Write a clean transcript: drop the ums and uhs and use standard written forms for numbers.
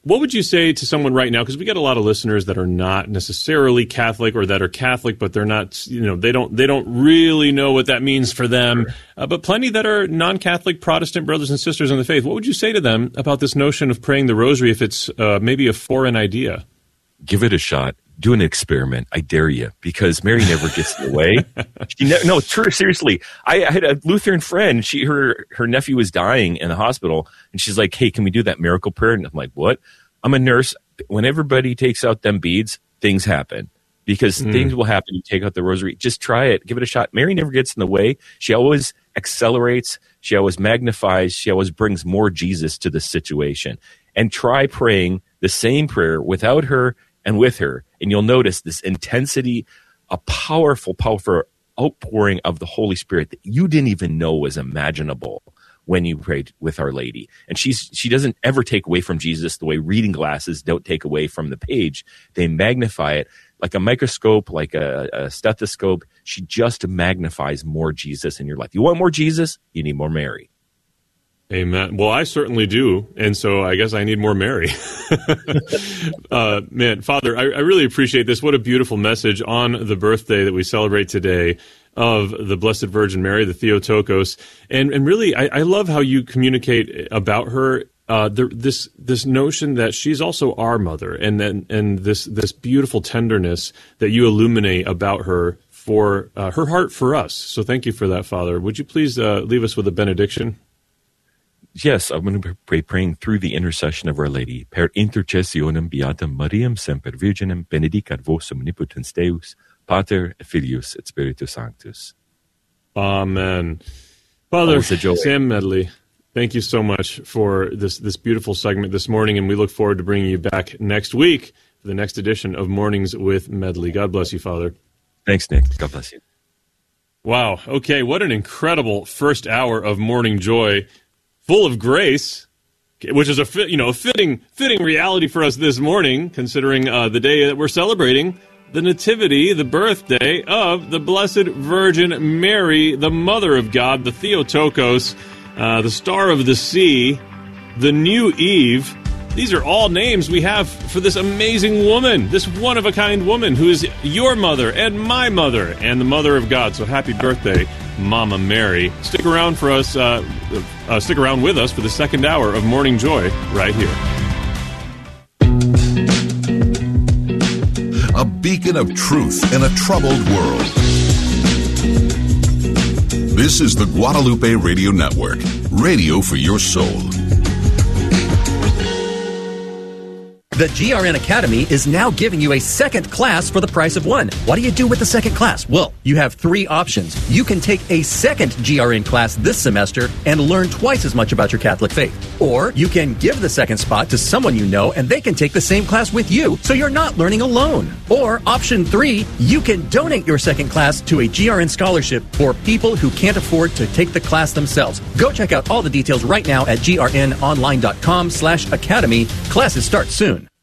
what would you say to someone right now? Because we get a lot of listeners that are not necessarily Catholic, or that are Catholic, but they're not, they don't really know what that means for them. But plenty that are non-Catholic Protestant brothers and sisters in the faith. What would you say to them about this notion of praying the rosary if it's maybe a foreign idea? Give it a shot. Do an experiment. I dare you, because Mary never gets in the way. No, seriously. I had a Lutheran friend. Her nephew was dying in the hospital, and she's like, "Hey, can we do that miracle prayer?" And I'm like, "What?" I'm a nurse. When everybody takes out them beads, things happen, because things will happen. You take out the rosary. Just try it. Give it a shot. Mary never gets in the way. She always accelerates. She always magnifies. She always brings more Jesus to the situation. And try praying the same prayer without her and with her, and you'll notice this intensity, a powerful, powerful outpouring of the Holy Spirit that you didn't even know was imaginable when you prayed with Our Lady. And she doesn't ever take away from Jesus the way reading glasses don't take away from the page. They magnify it like a microscope, like a stethoscope. She just magnifies more Jesus in your life. You want more Jesus? You need more Mary. Amen. Well, I certainly do, and so I guess I need more Mary. Man, Father, I really appreciate this. What a beautiful message on the birthday that we celebrate today of the Blessed Virgin Mary, the Theotokos. And really, I love how you communicate about her, this notion that she's also our mother, and this beautiful tenderness that you illuminate about her for her heart for us. So thank you for that, Father. Would you please leave us with a benediction? Yes, I'm going to be praying through the intercession of Our Lady. Per intercessionem beatam Mariam semper Virginem benedicat vos omnipotens Deus, Pater, Filius, et Spiritus Sanctus. Amen. Father Sam Medley, thank you so much for this beautiful segment this morning, and we look forward to bringing you back next week for the next edition of Mornings with Medley. God bless you, Father. Thanks, Nick. God bless you. Wow. Okay, what an incredible first hour of Morning Joy. Full of grace, which is a fitting reality for us this morning, considering the day that we're celebrating, the Nativity, the birthday of the Blessed Virgin Mary, the Mother of God, the Theotokos, the Star of the Sea, the New Eve. These are all names we have for this amazing woman, this one-of-a-kind woman who is your mother and my mother and the Mother of God. So happy birthday, Mama Mary. Stick around for us. Stick around with us for the second hour of Morning Joy right here. A beacon of truth in a troubled world. This is the Guadalupe Radio Network, radio for your soul. The GRN Academy is now giving you a second class for the price of one. What do you do with the second class? Well, you have three options. You can take a second GRN class this semester and learn twice as much about your Catholic faith. Or you can give the second spot to someone you know and they can take the same class with you, so you're not learning alone. Or option 3, you can donate your second class to a GRN scholarship for people who can't afford to take the class themselves. Go check out all the details right now at grnonline.com/academy. Classes start soon.